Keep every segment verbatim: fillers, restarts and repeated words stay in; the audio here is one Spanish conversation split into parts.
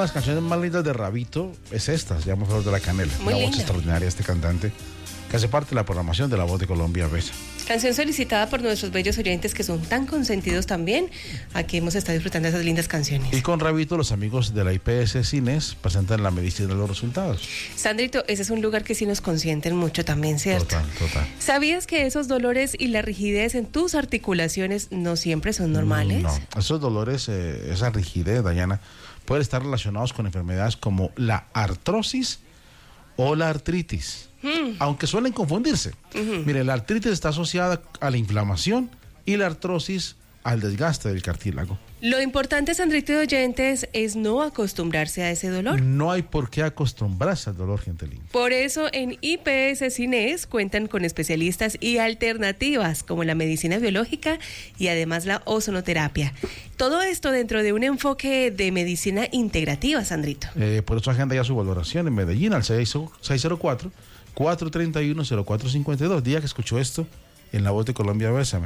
las canciones más lindas de Rabito es esta, se llama Flor de la Canela. Muy Una voz linda. extraordinaria este cantante, que hace parte de la programación de La Voz de Colombia Besa. Canción solicitada por nuestros bellos oyentes que son tan consentidos también. Aquí hemos estado disfrutando de esas lindas canciones. Y con Rabito, los amigos de la I P S Cines presentan la medicina de los resultados. Sandrito, ese es un lugar que sí nos consienten mucho también, ¿cierto? Total, total. ¿Sabías que esos dolores y la rigidez en tus articulaciones no siempre son normales? No, esos dolores, eh, esa rigidez, Dayana, pueden estar relacionados con enfermedades como la artrosis o la artritis, mm. aunque suelen confundirse. Uh-huh. Mire, la artritis está asociada a la inflamación y la artrosis al desgaste del cartílago. Lo importante, Sandrito de oyentes, es no acostumbrarse a ese dolor. No hay por qué acostumbrarse al dolor, gente linda. Por eso en I P S Cines cuentan con especialistas y alternativas como la medicina biológica y además la ozonoterapia. Todo esto dentro de un enfoque de medicina integrativa, Sandrito. Eh, por eso agenda ya su valoración en Medellín al seis cero cuatro, cuatro tres uno, cero cuatro cinco dos. Día que escuchó esto en La Voz de Colombia, bésame.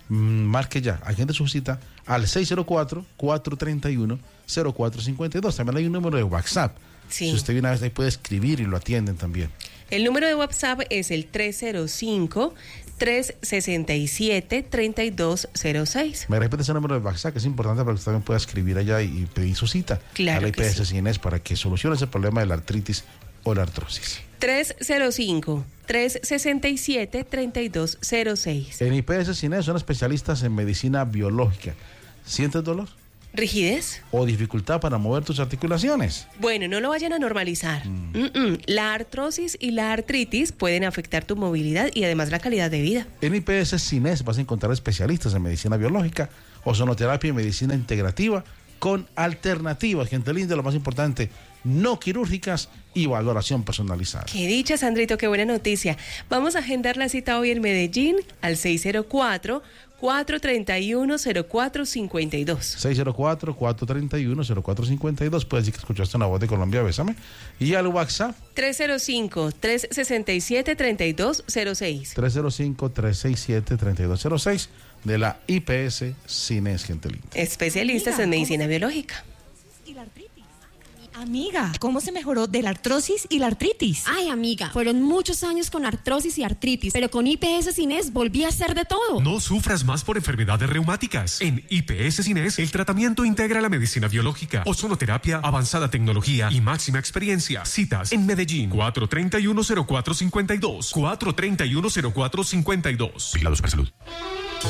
Marque ya, agende su cita al seis cero cuatro, cuatro tres uno, cero cuatro cinco dos. También hay un número de WhatsApp. Sí. Si usted viene a vez ahí puede escribir y lo atienden también. El número de WhatsApp es el tres cero cinco, tres seis siete, tres dos cero seis. Me repite ese número de WhatsApp, que es importante para que usted también pueda escribir allá y pedir su cita claro a la I P S sí. Cines para que solucione ese problema de la artritis o la artrosis. tres cero cinco, tres seis siete, tres dos cero seis. En I P S Cines son especialistas en medicina biológica. ¿Sientes dolor? ¿Rigidez? ¿O dificultad para mover tus articulaciones? Bueno, no lo vayan a normalizar. Mm. Mm-mm. La artrosis y la artritis pueden afectar tu movilidad y además la calidad de vida. En I P S Cines vas a encontrar especialistas en medicina biológica, ozonoterapia y medicina integrativa con alternativas, gente linda, lo más importante, no quirúrgicas y valoración personalizada. Qué dicha, Sandrito, qué buena noticia. Vamos a agendar la cita hoy en Medellín al seis cero cuatro, cuatro tres uno, cero cuatro cinco dos. seis cero cuatro, cuatro tres uno, cero cuatro cinco dos. Puedes decir que escuchaste una Voz de Colombia, bésame. Y al WhatsApp. tres cero cinco, tres seis siete, tres dos cero seis. tres cero cinco, tres seis siete, tres dos cero seis de la I P S Cines, gente linda. Especialistas Amiga, en medicina ¿cómo? biológica. ¿Y la artritis? Amiga, ¿cómo se mejoró de la artrosis y la artritis? Ay, amiga, fueron muchos años con artrosis y artritis, pero con I P S Cines volví a hacer de todo. No sufras más por enfermedades reumáticas. En I P S Cines, el tratamiento integra la medicina biológica, ozonoterapia, avanzada tecnología y máxima experiencia. Citas en Medellín, cuatro tres uno, cero cuatro cinco dos, cuatro tres uno, cero cuatro cinco dos. Vigilados para salud.